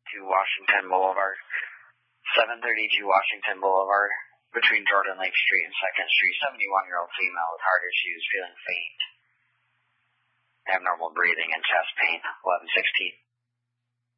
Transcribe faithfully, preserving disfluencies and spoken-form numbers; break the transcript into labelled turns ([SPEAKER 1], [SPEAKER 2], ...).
[SPEAKER 1] to Washington Boulevard. seven thirty-two Washington Boulevard, between Jordan Lake Street and second Street. seventy-one-year-old female with heart issues, feeling faint. Abnormal breathing and chest pain. eleven sixteen.